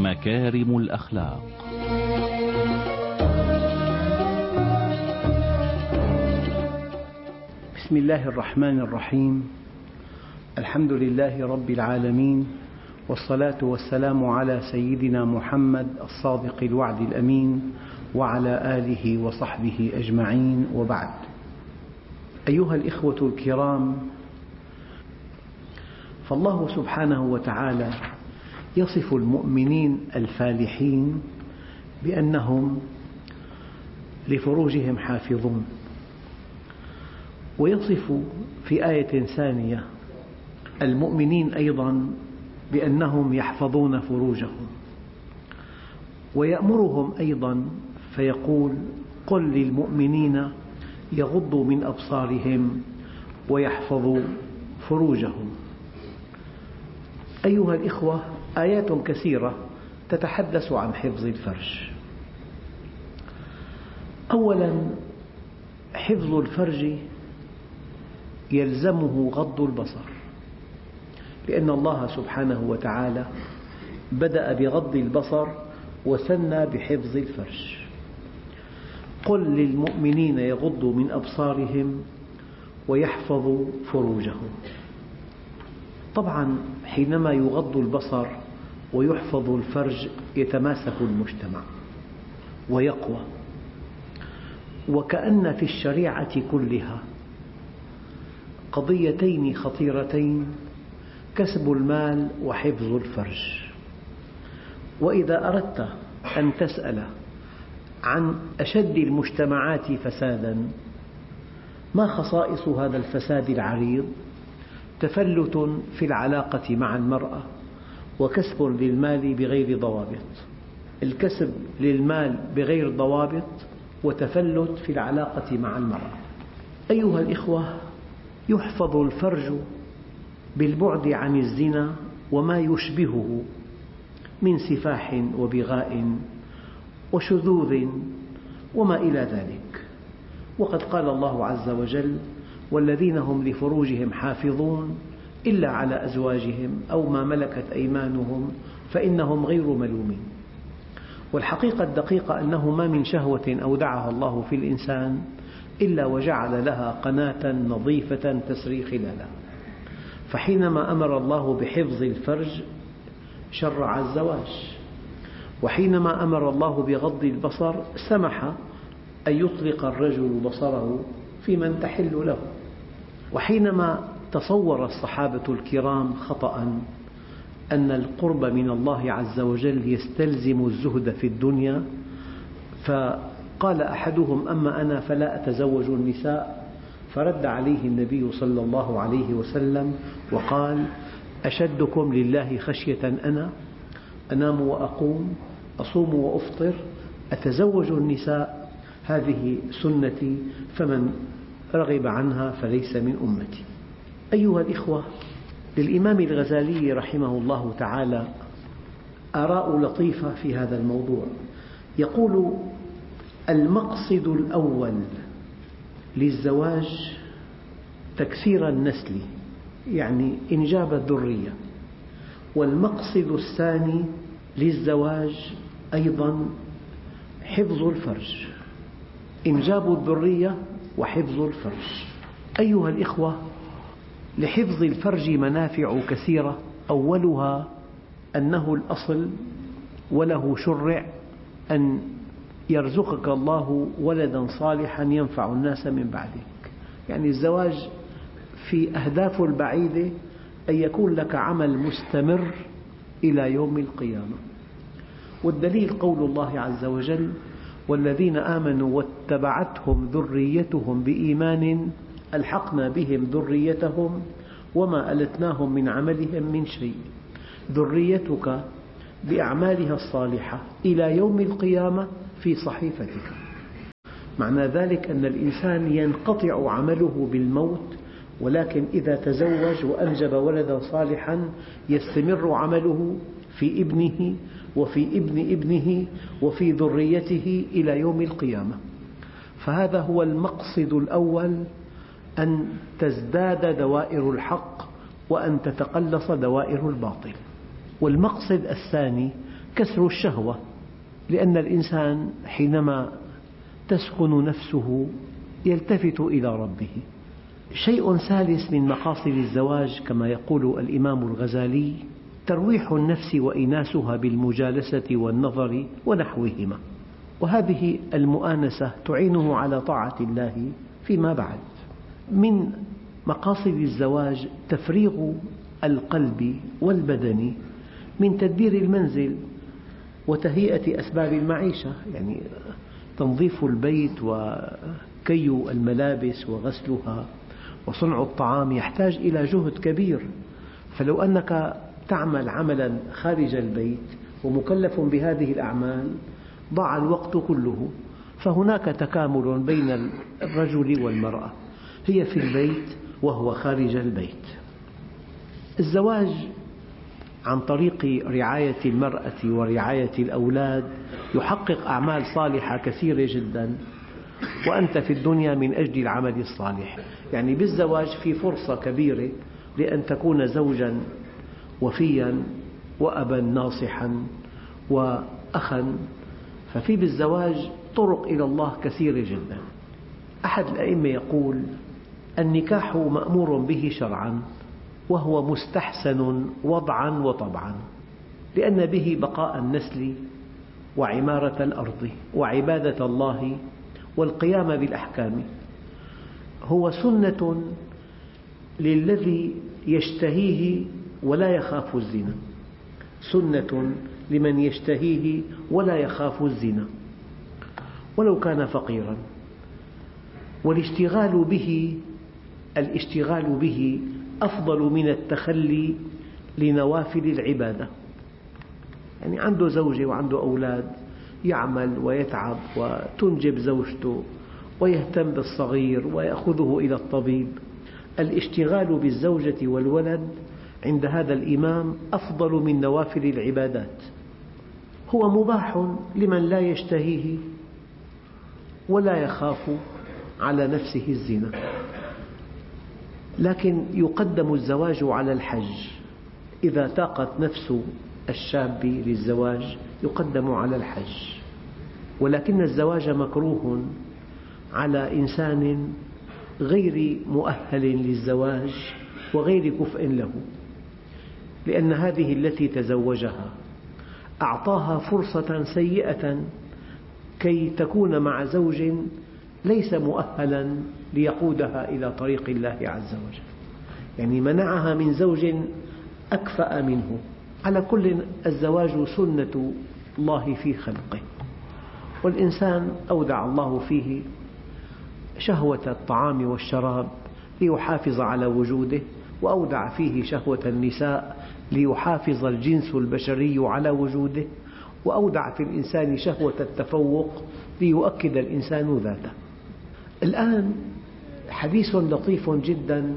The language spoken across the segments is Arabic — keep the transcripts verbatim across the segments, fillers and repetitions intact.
مكارم الأخلاق. بسم الله الرحمن الرحيم. الحمد لله رب العالمين، والصلاة والسلام على سيدنا محمد الصادق الوعد الأمين وعلى آله وصحبه أجمعين، وبعد. أيها الإخوة الكرام، فالله سبحانه وتعالى يصف المؤمنين الفالحين بأنهم لفروجهم حافظون، ويصف في آية ثانية المؤمنين أيضا بأنهم يحفظون فروجهم، ويأمرهم أيضا فيقول: قل للمؤمنين يغضوا من أبصارهم ويحفظوا فروجهم. أيها الإخوة، آيات كثيرة تتحدث عن حفظ الفرج. أولا، حفظ الفرج يلزمه غض البصر، لأن الله سبحانه وتعالى بدأ بغض البصر وثنى بحفظ الفرج. قل للمؤمنين يغضوا من أبصارهم ويحفظوا فروجهم. طبعا حينما يغض البصر ويحفظ الفرج يتماسك المجتمع ويقوى، وكأن في الشريعة كلها قضيتين خطيرتين: كسب المال وحفظ الفرج. وإذا أردت أن تسأل عن أشد المجتمعات فسادا، ما خصائص هذا الفساد العريض؟ تفلت في العلاقة مع المرأة، وكسب للمال بغير ضوابط. الكسب للمال بغير ضوابط وتفلت في العلاقة مع المرأة. أيها الإخوة، يحفظ الفرج بالبعد عن الزنا وما يشبهه من سفاح وبغاء وشذوذ وما إلى ذلك. وقد قال الله عز وجل: والذين هم لفروجهم حافظون إلا على أزواجهم أو ما ملكت أيمانهم فإنهم غير ملومين. والحقيقة الدقيقة أنه ما من شهوة أودعها الله في الإنسان إلا وجعل لها قناة نظيفة تسري خلالها. فحينما أمر الله بحفظ الفرج شرع الزواج، وحينما أمر الله بغض البصر سمح أن يطلق الرجل بصره في من تحل له. وحينما تصور الصحابة الكرام خطأ أن القرب من الله عز وجل يستلزم الزهد في الدنيا، فقال أحدهم: أما أنا فلا أتزوج النساء، فرد عليه النبي صلى الله عليه وسلم وقال: أشدكم لله خشية أنا، أنام وأقوم، أصوم وأفطر، أتزوج النساء، هذه سنتي، فمن رغب عنها فليس من أمتي. أيها الإخوة، للإمام الغزالي رحمه الله تعالى آراء لطيفة في هذا الموضوع. يقول: المقصد الأول للزواج تكثير النسل، يعني إنجاب الذرية. والمقصد الثاني للزواج أيضا حفظ الفرج، إنجاب الذرية وحفظ الفرج. أيها الإخوة، لحفظ الفرج منافع كثيرة، أولها أنه الأصل وله شرع أن يرزقك الله ولدا صالحا ينفع الناس من بعدك. يعني الزواج في أهدافه البعيدة أن يكون لك عمل مستمر إلى يوم القيامة. والدليل قول الله عز وجل: والذين آمنوا واتبعتهم ذريتهم بإيمان ألحقنا بهم ذريتهم وما ألتناهم من عملهم من شيء. ذريتك بأعمالها الصالحة إلى يوم القيامة في صحيفتك. معنى ذلك أن الإنسان ينقطع عمله بالموت، ولكن إذا تزوج وأنجب ولدا صالحا يستمر عمله في ابنه وفي ابن ابنه وفي ذريته إلى يوم القيامة. فهذا هو المقصد الأول، أن تزداد دوائر الحق وأن تتقلص دوائر الباطل. والمقصد الثاني كسر الشهوة، لأن الإنسان حينما تسكن نفسه يلتفت إلى ربه. شيء ثالث من مقاصد الزواج كما يقول الإمام الغزالي: ترويح النفس وإناسها بالمجالسة والنظر ونحوهما، وهذه المؤانسة تعينه على طاعة الله فيما بعد. من مقاصد الزواج تفريغ القلب والبدن من تدبير المنزل وتهيئة أسباب المعيشة، يعني تنظيف البيت وكي الملابس وغسلها وصنع الطعام يحتاج إلى جهد كبير، فلو أنك تعمل عملا خارج البيت ومكلف بهذه الأعمال ضاع الوقت كله. فهناك تكامل بين الرجل والمرأة، هي في البيت وهو خارج البيت. الزواج عن طريق رعاية المرأة ورعاية الأولاد يحقق أعمال صالحة كثيرة جدا، وأنت في الدنيا من أجل العمل الصالح. يعني بالزواج في فرصة كبيرة لأن تكون زوجا وفيا وأبا ناصحا وأخا، ففي بالزواج طرق إلى الله كثيرة جدا. أحد الأئمة يقول: النكاح مأمور به شرعا وهو مستحسن وضعا وطبعا، لأن به بقاء النسل وعمارة الأرض وعبادة الله والقيام بالأحكام. هو سنة للذي يشتهيه ولا يخاف الزنا، سنة لمن يشتهيه ولا يخاف الزنا ولو كان فقيرا. والاشتغال به الاشتغال به أفضل من التخلي لنوافل العبادة. يعني عنده زوجة وعنده أولاد، يعمل ويتعب وتنجب زوجته ويهتم بالصغير ويأخذه إلى الطبيب. الاشتغال بالزوجة والولد عند هذا الإمام أفضل من نوافل العبادات. هو مباح لمن لا يشتهيه ولا يخاف على نفسه الزنا، لكن يقدم الزواج على الحج. إذا طاقت نفس الشاب للزواج يقدم على الحج، ولكن الزواج مكروه على إنسان غير مؤهل للزواج وغير كفء له، لأن هذه التي تزوجها أعطاها فرصة سيئة كي تكون مع زوج ليس مؤهلا ليقودها إلى طريق الله عز وجل، يعني منعها من زوج أكفأ منه. على كل، الزواج سنة الله في خلقه، والإنسان أودع الله فيه شهوة الطعام والشراب ليحافظ على وجوده، وأودع فيه شهوة النساء ليحافظ الجنس البشري على وجوده، وأودع في الإنسان شهوة التفوق ليؤكد الإنسان ذاته. الآن حديث لطيف جدا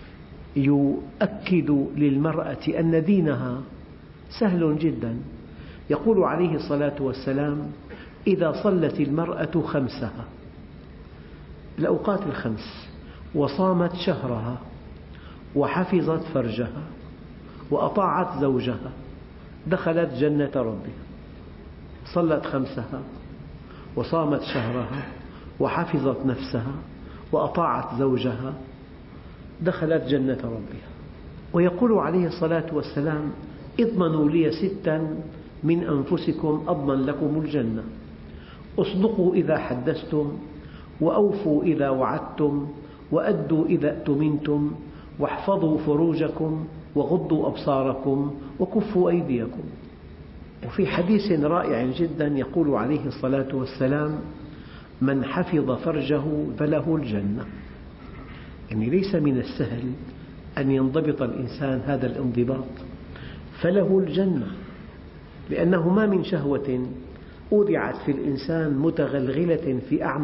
يؤكد للمرأة أن دينها سهل جدا. يقول عليه الصلاة والسلام: إذا صلت المرأة خمسها، الأوقات الخمس، وصامت شهرها وحفظت فرجها وأطاعت زوجها دخلت جنة ربها. صلت خمسها وصامت شهرها وحفظت نفسها وأطاعت زوجها دخلت جنة ربها. ويقول عليه الصلاة والسلام: اضمنوا لي ستا من أنفسكم أضمن لكم الجنة: اصدقوا إذا حدثتم، وأوفوا إذا وعدتم، وأدوا إذا اؤتمنتم، واحفظوا فروجكم، وغضوا أبصاركم، وكفوا أيديكم. وفي حديث رائع جدا يقول عليه الصلاة والسلام: من حفظ فرجه فله الجنة. يعني ليس من السهل أن ينضبط الإنسان هذا الانضباط، فله الجنة، لأنه ما من شهوة أودعت في الإنسان متغلغلة في أعمى